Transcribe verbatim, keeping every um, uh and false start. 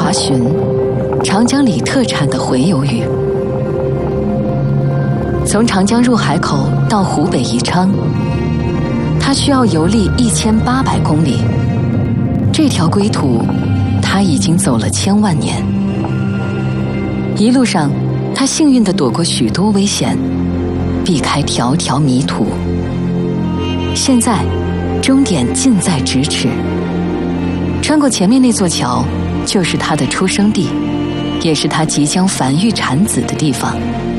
查询长江里特产的回游鱼。从长江入海口到湖北宜昌，他需要游历一千八百公里。这条归途，他已经走了千万年。一路上，他幸运地躲过许多危险，避开条条迷途。现在，终点近在咫尺。穿过前面那座桥，就是他的出生地，也是他即将繁育产子的地方。